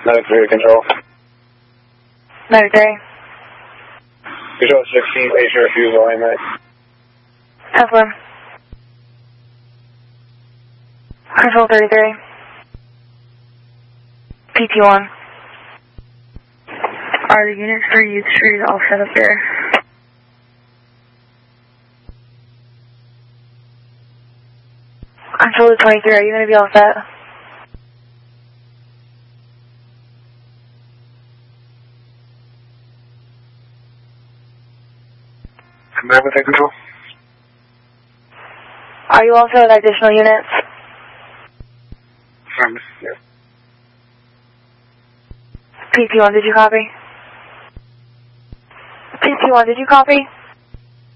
Medic 3 control. Medic 3. Control 16, patient refusal, AMA. F1. Control 33. PT1. Are the units for Youth Street all set up there? Control 23, are you going to be all set? Command with control. Are you all set with additional units? Affirmative, yes. PT1, did you copy? PT1, did you copy?